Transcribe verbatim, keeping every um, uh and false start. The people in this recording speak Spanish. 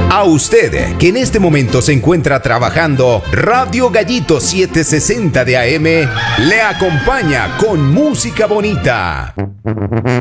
A usted, que en este momento se encuentra trabajando, Radio Gallito setecientos sesenta de A M le acompaña con música bonita.